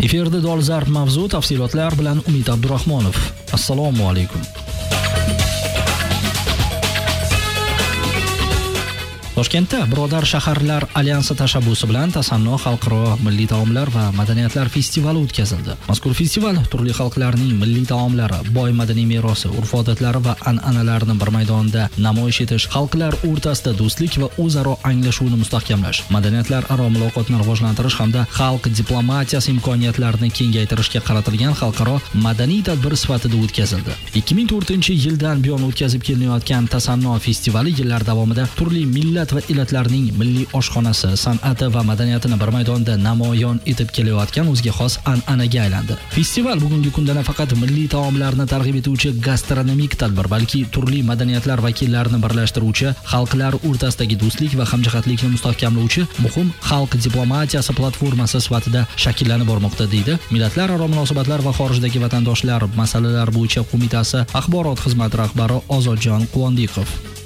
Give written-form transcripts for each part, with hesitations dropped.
Efirda dolzarb mavzu, tafsilotlar bilan Umid Abdurahmonov. Assalomu alaykum. Toshkentda Birodar shaharlar alyansi tashabbusi bilan Tasanno xalqaro milliy taomlar va madaniyatlar festivali o'tkazildi. Mazkur festival turli xalqlarning milliy taomlari, boy madaniy merosi, urf-odatlari va an'analarini bir maydonda namoyish etish, xalqlar o'rtasida do'stlik va o'zaro anglashuvni mustahkamlash, madaniyatlararo muloqotni rivojlantirish hamda xalq diplomatiyasi imkoniyatlarini kengaytirishga qaratilgan xalqaro madaniy tadbir sifatida o'tkazildi. 2004-yildan buyon o'tkazib kelinayotgan Tasanno festivali yillar davomida turli millat va elatlarning milliy oshxonasi, san'ati va madaniyatini bir maydonda namoyon etib kelayotgan o'ziga xos an'anaga aylandi. Festival bugungi kunda nafaqat milliy taomlarni targ'ib etuvchi gastronomik tadbir, balki turli madaniyatlar vakillarini birlashtiruvchi, xalqlar o'rtasidagi do'stlik va hamjihatlikni mustahkamlovchi muhim xalq diplomatiyasi platformasi sifatida shakllanib bormoqda, deydi Millatlararo munosabatlar va xorijdagi vatandoshlar masalalar bo'yicha qo'mitasi axborot xizmati rahbari Ozodjon Quvondiqov.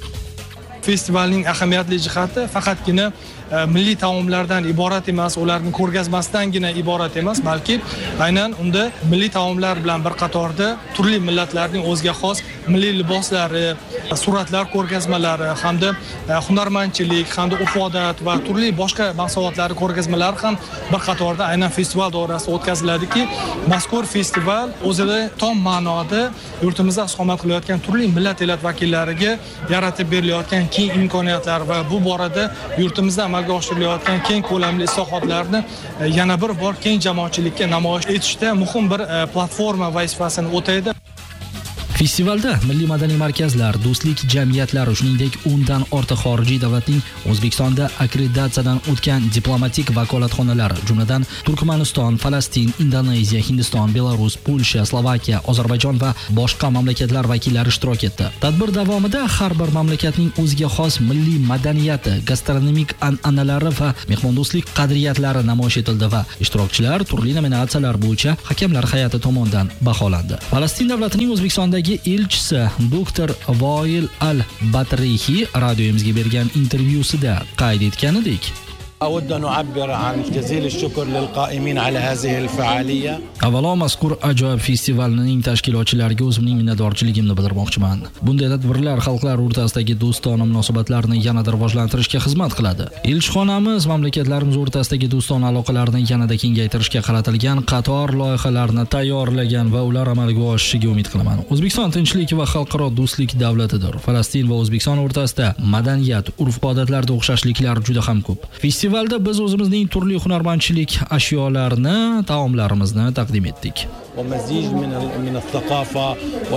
Festivalning ahamiyatli jihati faqatgina milliy taomlardan iborat emas, ularni ko'rgazmasdangina iborat emas, balki aynan unda milliy taomlar bilan bir qatorda turli millatlarning o'ziga xos milliy liboslari, suratlar ko'rgazmalari hamda hunarmandchilik, hamda urf-odat va turli boshqa mahsulotlari ko'rgazmalari ham bir qatorda aynan festival doirasida o'tkaziladiki, mazkur festival o'zida tom ma'noda yurtimizda istiqomat qilayotgan turli millat elat vakillariga yaratib berilayotgan keng imkoniyatlar va bu borada yurtimizda amalga oshirilayotgan keng ko'lamli islohotlarni yana bir bor keng jamoatchilikka namoyish etishda muhim bir platforma vazifasini o'taydi. Festivalda milliy madaniy markazlar, do'stlik jamiyatlari, shuningdek 10 dan ortiq xorijiy davlatning O'zbekistonda akkreditatsiyadan o'tgan diplomatik vakolatxonalar, jumladan Turkmaniston, Falastin, Indoneziya, Hindiston, Belarus, Polsha, Slovakiya, Ozarbayjon va boshqa mamlakatlar vakillari ishtirok etdi. Tadbir davomida har bir mamlakatning o'ziga xos milliy madaniyati, gastronomik an'analari va mehmondo'stlik qadriyatlari namoyish etildi va ishtirokchilar turli nominatsiyalar bo'yicha hakamlar hay'ati tomonidan baholandi. Falastin davlatining O'zbekistondagi elchisi Dr. Voil al-Batrihi radioyimizga bergan intervyusida qayd etganidek, أود أن أعبر عن جزيل الشكر للقائمين على هذه الفعالية. Avvalo mazkur ajoyib festivalining tashkilotchilariga o'zimning minnatdorchiligimni bildirmoqchiman. Bunday tadbirlar xalqlar o'rtasidagi do'stona munosabatlarni yanada rivojlantirishga xizmat qiladi. Elchixonamiz mamlakatlarimiz o'rtasidagi do'stona aloqalarni yanada kengaytirishga qaratilgan qator loyihalarni tayyorlagan va ular amalga oshishiga umid qilaman. O'zbekiston tinchlik va xalqaro do'stlik davlatidir. Falastin va O'zbekiston o'rtasida madaniyat, urf-odatlarda o'xshashliklar juda ham ko'p. Festivalda biz o'zimizning turli hunarmandchilik ashyolarini, taomlarimizni taqdim etdik. ومزيج من الثقافة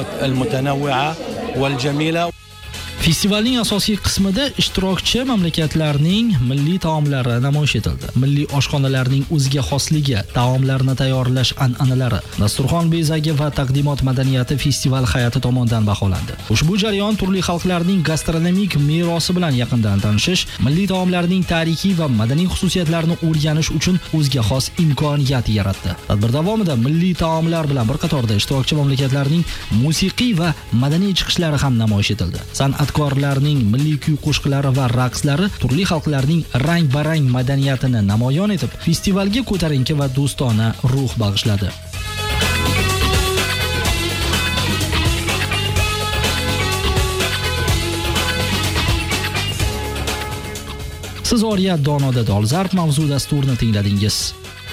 المتنوعة والجميلة. Festivalning asosiy qismida ishtirokchi mamlakatlarning milliy taomlari namoyish etildi. Milliy oshxonalarning o'ziga xosligi, taomlarni tayyorlash an'analari, dasturxon bezagi va taqdimot madaniyati festival hay'ati tomonidan baholandi. Ushbu jarayon turli xalqlarning gastronomik merosi bilan yaqindan tanishish, milliy taomlarning tarixiy va madaniy xususiyatlarini o'rganish uchun o'ziga xos imkoniyat yaratdi. Tadbir davomida milliy taomlar bilan bir qatorda ishtirokchi mamlakatlarning musiqiy va madaniy chiqishlari ham namoyish etildi. San'atkorlarning milliy kuy-qo'shiqlari va raqslari turli xalqlarning rang-barang madaniyatini namoyon etib, festivalga ko'tarinki va do'stona ruh bag'ishladi. Siz Oriyat Donoda dolzarb mavzu dasturini tingladingiz.